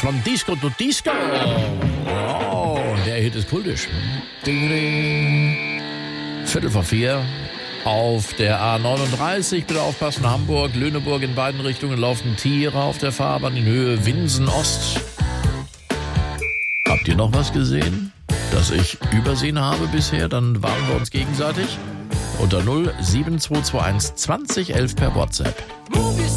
From Disco to Disco. Oh, der Hit ist kultisch. Ding, ding. 3:45 auf der A39. Bitte aufpassen, Hamburg, Lüneburg in beiden Richtungen laufen Tiere auf der Fahrbahn in Höhe Winsen Ost. Habt ihr noch was gesehen, das ich übersehen habe bisher? Dann warnen wir uns gegenseitig. Unter 07221 20 11 per WhatsApp.